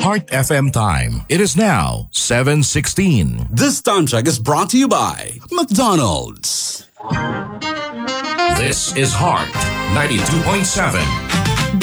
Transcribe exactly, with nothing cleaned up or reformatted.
Heart F M time. It is now seven sixteen. This time check is brought to you by McDonald's. This is Heart ninety-two point seven.